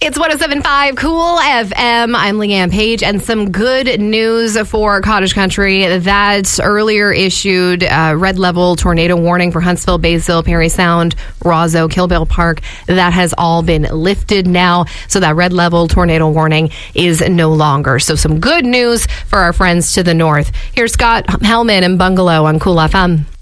It's 107.5 Cool FM. I'm Leanne Page, and some good news for Cottage Country. That earlier issued red level tornado warning for Huntsville, Baysville, Perry Sound, Roseau, Kill Bill Park, that has all been lifted now. So that red level tornado warning is no longer. So some good news for our friends to the north. Here's Scott Hellman and Bungalow on Cool FM.